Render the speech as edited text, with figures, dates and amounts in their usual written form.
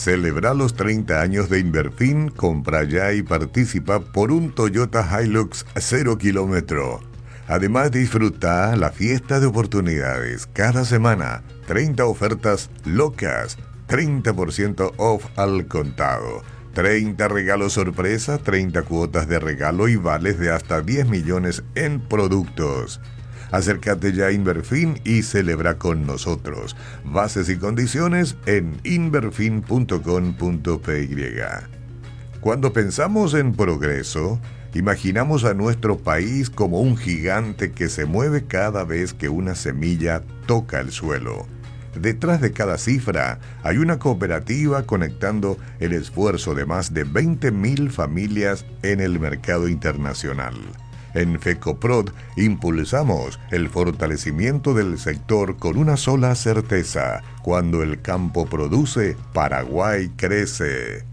Celebra los 30 años de Inverfin, compra ya y participa por un Toyota Hilux 0 kilómetro. Además, disfruta la fiesta de oportunidades. Cada semana, 30 ofertas locas, 30% off al contado, 30 regalos sorpresa, 30 cuotas de regalo y vales de hasta 10 millones en productos. Acércate ya a Inverfin y celebra con nosotros. Bases y condiciones en inverfin.com.py. Cuando pensamos en progreso, imaginamos a nuestro país como un gigante que se mueve cada vez que una semilla toca el suelo. Detrás de cada cifra hay una cooperativa conectando el esfuerzo de más de 20.000 familias en el mercado internacional. En FECOPROD impulsamos el fortalecimiento del sector con una sola certeza: cuando el campo produce, Paraguay crece.